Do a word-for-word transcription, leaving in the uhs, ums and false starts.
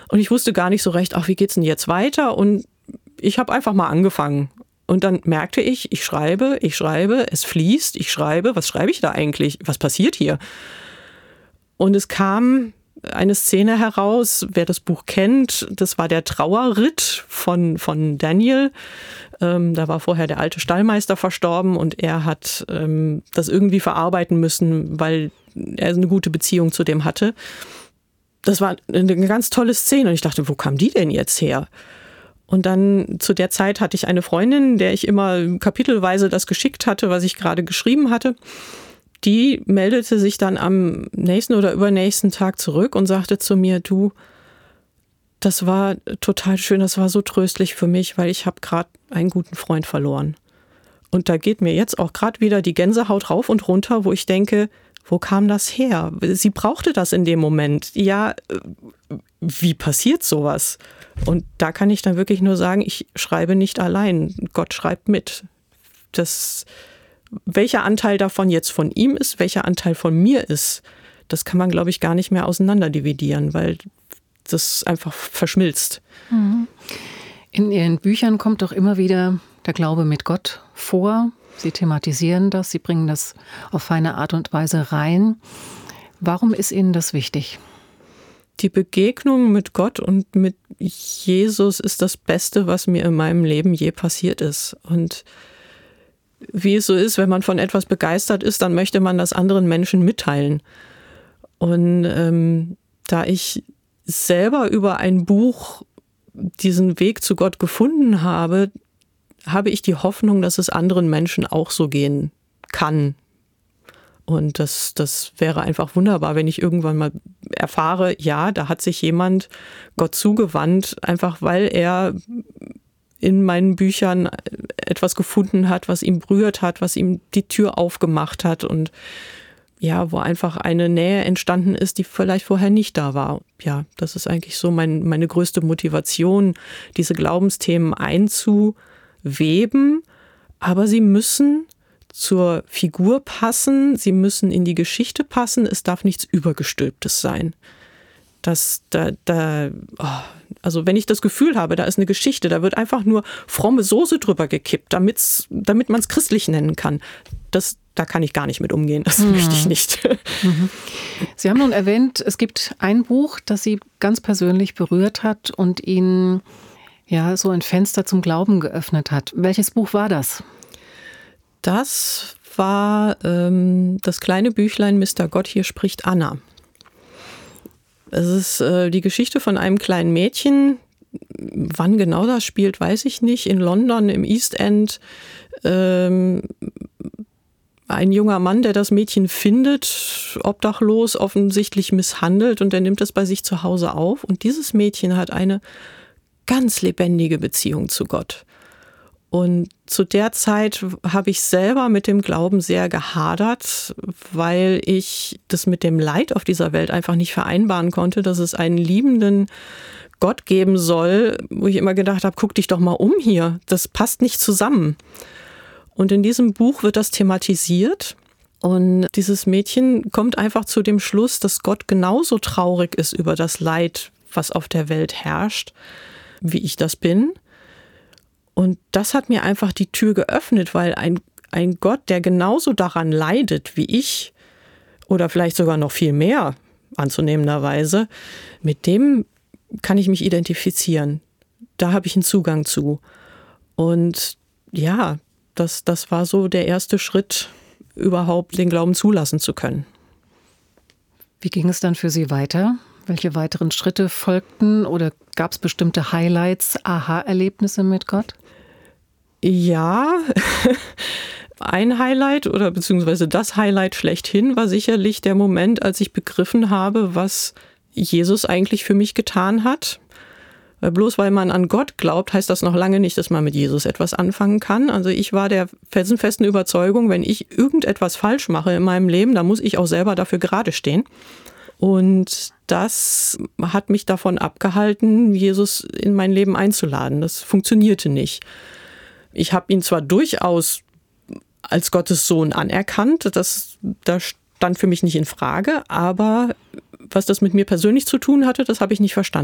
Und ich wusste gar nicht so recht, ach, wie geht's denn jetzt weiter? Und ich habe einfach mal angefangen. Und dann merkte ich, ich schreibe, ich schreibe, es fließt, ich schreibe. Was schreibe ich da eigentlich? Was passiert hier? Und es kam eine Szene heraus, wer das Buch kennt, das war der Trauerritt von, von Daniel. Ähm, da war vorher der alte Stallmeister verstorben und er hat ähm, das irgendwie verarbeiten müssen, weil er eine gute Beziehung zu dem hatte. Das war eine ganz tolle Szene und ich dachte, wo kam die denn jetzt her? Und dann zu der Zeit hatte ich eine Freundin, der ich immer kapitelweise das geschickt hatte, was ich gerade geschrieben hatte. Die meldete sich dann am nächsten oder übernächsten Tag zurück und sagte zu mir, du, das war total schön, das war so tröstlich für mich, weil ich habe gerade einen guten Freund verloren. Und da geht mir jetzt auch gerade wieder die Gänsehaut rauf und runter, wo ich denke, wo kam das her? Sie brauchte das in dem Moment. Ja, wie passiert sowas? Und da kann ich dann wirklich nur sagen, ich schreibe nicht allein. Gott schreibt mit. Das, welcher Anteil davon jetzt von ihm ist, welcher Anteil von mir ist, das kann man, glaube ich, gar nicht mehr auseinander dividieren, weil das einfach verschmilzt. In Ihren Büchern kommt doch immer wieder der Glaube mit Gott vor. Sie thematisieren das, Sie bringen das auf feine Art und Weise rein. Warum ist Ihnen das wichtig? Die Begegnung mit Gott und mit Jesus ist das Beste, was mir in meinem Leben je passiert ist. Und wie es so ist, wenn man von etwas begeistert ist, dann möchte man das anderen Menschen mitteilen. Und ähm, da ich selber über ein Buch diesen Weg zu Gott gefunden habe, habe ich die Hoffnung, dass es anderen Menschen auch so gehen kann. Und das, das wäre einfach wunderbar, wenn ich irgendwann mal erfahre, ja, da hat sich jemand Gott zugewandt, einfach weil er in meinen Büchern etwas gefunden hat, was ihm berührt hat, was ihm die Tür aufgemacht hat und ja, wo einfach eine Nähe entstanden ist, die vielleicht vorher nicht da war. Ja, das ist eigentlich so mein, meine größte Motivation, diese Glaubensthemen einzuweben, aber sie müssen zur Figur passen, sie müssen in die Geschichte passen, es darf nichts Übergestülptes sein. Das, da, da, oh, also wenn ich das Gefühl habe, da ist eine Geschichte, da wird einfach nur fromme Soße drüber gekippt, damit's, damit man es christlich nennen kann, das, da kann ich gar nicht mit umgehen, das mhm. möchte ich nicht. Mhm. Sie haben nun erwähnt, es gibt ein Buch, das Sie ganz persönlich berührt hat und Ihnen ja so ein Fenster zum Glauben geöffnet hat. Welches Buch war das? Das war ähm, das kleine Büchlein Mister Gott, hier spricht Anna. Es ist äh, die Geschichte von einem kleinen Mädchen. Wann genau das spielt, weiß ich nicht. In London, im East End. Ähm, ein junger Mann, der das Mädchen findet, obdachlos, offensichtlich misshandelt, und der nimmt es bei sich zu Hause auf. Und dieses Mädchen hat eine ganz lebendige Beziehung zu Gott. Und zu der Zeit habe ich selber mit dem Glauben sehr gehadert, weil ich das mit dem Leid auf dieser Welt einfach nicht vereinbaren konnte, dass es einen liebenden Gott geben soll, wo ich immer gedacht habe, guck dich doch mal um hier, das passt nicht zusammen. Und in diesem Buch wird das thematisiert und dieses Mädchen kommt einfach zu dem Schluss, dass Gott genauso traurig ist über das Leid, was auf der Welt herrscht, wie ich das bin. Und das hat mir einfach die Tür geöffnet, weil ein, ein Gott, der genauso daran leidet wie ich, oder vielleicht sogar noch viel mehr anzunehmenderweise, mit dem kann ich mich identifizieren. Da habe ich einen Zugang zu. Und ja, das, das war so der erste Schritt, überhaupt den Glauben zulassen zu können. Wie ging es dann für Sie weiter? Welche weiteren Schritte folgten oder gab es bestimmte Highlights, Aha-Erlebnisse mit Gott? Ja, ein Highlight oder beziehungsweise das Highlight schlechthin war sicherlich der Moment, als ich begriffen habe, was Jesus eigentlich für mich getan hat. Weil bloß weil man an Gott glaubt, heißt das noch lange nicht, dass man mit Jesus etwas anfangen kann. Also ich war der felsenfesten Überzeugung, wenn ich irgendetwas falsch mache in meinem Leben, dann muss ich auch selber dafür gerade stehen. Und das hat mich davon abgehalten, Jesus in mein Leben einzuladen. Das funktionierte nicht. Ich habe ihn zwar durchaus als Gottes Sohn anerkannt, das, das stand für mich nicht in Frage, aber was das mit mir persönlich zu tun hatte, das habe ich nicht verstanden.